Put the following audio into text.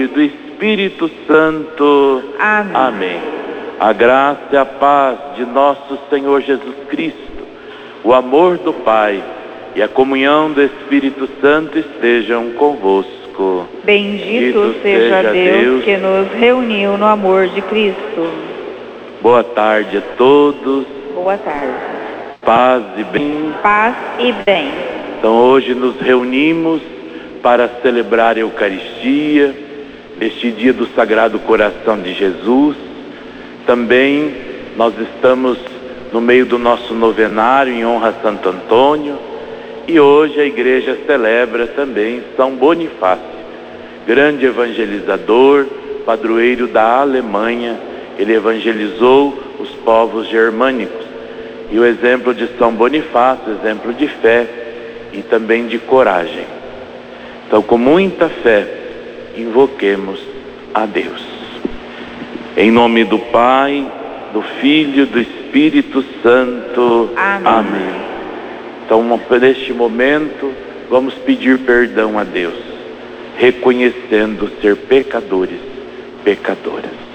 e do Espírito Santo. Amém. Amém. A graça e a paz de nosso Senhor Jesus Cristo, o amor do Pai e a comunhão do Espírito Santo estejam convosco. Bendito seja Deus que nos reuniu no amor de Cristo. Boa tarde a todos. Boa tarde. Paz e bem. Paz e bem. Então hoje nos reunimos para celebrar a Eucaristia, neste dia do Sagrado Coração de Jesus. Também nós estamos no meio do nosso novenário em honra a Santo Antônio, e hoje a igreja celebra também São Bonifácio, grande evangelizador, padroeiro da Alemanha. Ele evangelizou os povos germânicos, e o exemplo de São Bonifácio, exemplo de fé e também de coragem. Então, com muita fé, invoquemos a Deus. Em nome do Pai, do Filho e do Espírito Santo. Amém. Amém. Então, neste momento, vamos pedir perdão a Deus, reconhecendo ser pecadores, pecadoras.